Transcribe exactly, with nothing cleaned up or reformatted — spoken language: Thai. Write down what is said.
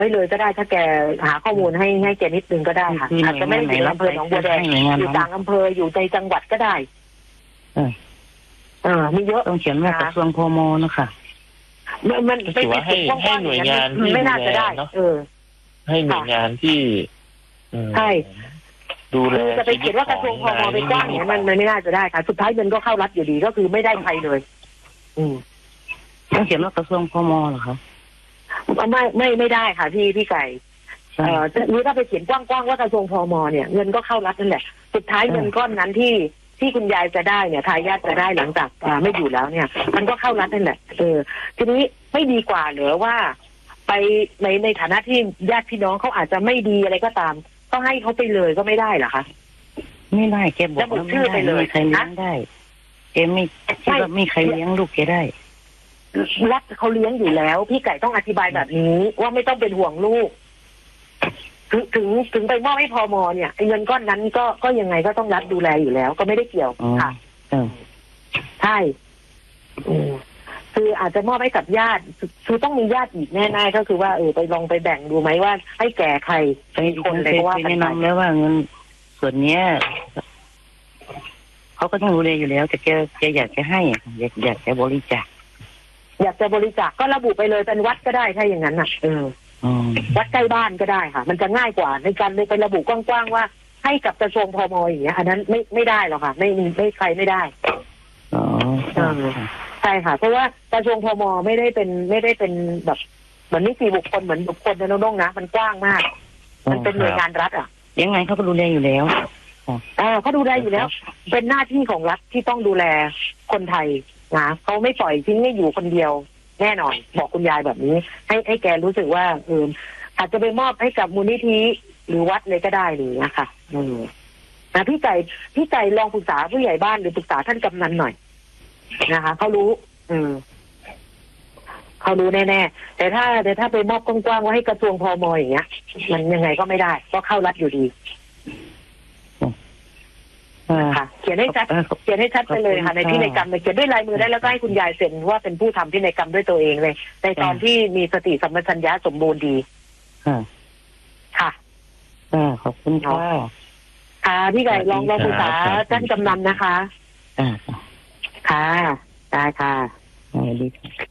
ไว้เลยก็ได้ถ้าแกหาข้อมูลให้ให้แกนิดนึงก็ได้ค่ะอาจจะไม่ได้อยู่อำเภอหนองบัวแดงอยู่ต่างอำเภออยู่ในจังหวัดก็ได้เออเออมีเยอะต้องเขียนว่ากระทรวงพมนะคะมันมันถือว่าให้ให้หน่วยงานที่ไม่น่าจะได้เออให้หน่วยงานที่ใช่ดูแลจะไปเขียนว่ากระทรวงพมไปกว้างเนี่ยมันมันไม่น่าจะได้ค่ะสุดท้ายเงินก็เข้ารัฐอยู่ดีก็คือไม่ได้ใครเลยอืมต้องเขียนว่ากระทรวงพมเหรอครับไม่ไม่ไม่ได้ค่ะพี่พี่ไก่เอ่อหรือถ้าไปเขียนกว้างๆว่ากระทรวงพมเนี่ยเงินก็เข้ารัฐนั่นแหละสุดท้ายเงินก้อนนั้นที่ที่คุณยายจะได้เนี่ยทายาทจะได้หลังจากไม่อยู่แล้วเนี่ยมันก็เข้ารัฐนั่นแหละเออทีนี้ไม่ดีกว่าเหรอว่าไปในในฐานะที่ญาติพี่น้องเขาอาจจะไม่ดีอะไรก็ตามก็ให้เขาไปเลยก็ไม่ได้เหรอคะไม่ได้แกบอกว่าไม่ได้ไม่มีใครเลี้ยงได้แกไม่คิดว่ามีใครเลี้ยงลูกแกได้รัฐเขาเลี้ยงอยู่แล้วพี่ไก่ต้องอธิบายแบบนี้ว่าไม่ต้องเป็นห่วงลูกถึงถึงถึงไปมอบให้พมเนี่ยเงินก้อนนั้นก็ก็ยังไงก็ต้องรัฐดูแลอยู่แล้วก็ไม่ได้เกี่ยวค่ะใช่คืออาจจะมอบให้กับญาติคือต้องมีญาติอีกแน่ๆก็คือว่าเออไปลองไปแบ่งดูไหมว่าให้แก่ใครใครคนเลยเพราะว่าแนะนำแล้วว่าเงินส่วนเนี้ยเขาก็ต้องดูแลอยู่แล้วแต่แกแกอยากจะให้อยากอยากจะบริจาคอยากจะบริจาคก็ระบุไปเลยเป็นวัดก็ได้ถ้าอย่างนั้นน่ะเออวัดใกล้บ้านก็ได้ค่ะมันจะง่ายกว่าในการไประบุกว้างๆว่าให้กับกระทรวงพมอย่างเงี้ยอันนั้นไม่ไม่ได้หรอกค่ะไม่ไม่ใครไม่ได้อ๋อใช่ค่ะเพราะว่ากระทรวงพมไม่ได้เป็นไม่ได้เป็นแบบเหมือนนิติบุคคลเหมือนบุคคลในโลกนะมันกว้างมากมันเป็นหน่วยงานรัฐอ่ะยังไงเขาก็ดูแลอยู่แล้วอ่าเขาดูแลอยู่แล้วเป็นหน้าที่ของรัฐที่ต้องดูแลคนไทยนะเขาไม่ปล่อยทิ้งให้อยู่คนเดียวแน่นอนบอกคุณยายแบบนี้ให้ให้แกรู้สึกว่าเอออาจจะไปมอบให้กับมูลนิธิหรือวัดเลยก็ได้เลยนะคะอืมนะพี่ไก่พี่ไก่ลองปรึกษาผู้ใหญ่บ้านหรือปรึกษาท่านกำนันหน่อยนะคะเขารู้อืมเขารู้แน่ๆแต่ถ้าแต่ถ้าไปมอบกว้างๆว่าให้กระทรวงพมอย่างเงี้ยมันยังไงก็ไม่ได้ก็เข้ารัฐอยู่ดีค่ะเขียนให้ชัดเขียนให้ชัดไปเลยค่ะในพินัยกรรมเขียนด้วยลายมือได้แล้วก็ให้คุณยายเซ็นว่าเป็นผู้ทำพินัยกรรมด้วยตัวเองเลยในตอนที่มีสติสัมปชัญญะสมบูรณ์ดีค่ะค่ะขอบคุณค่ะค่ะพี่ไก่ลองลองปรึกษาท่านกำนันนะคะอ่าค่ะได้ค่ะสวัสดีค่ะ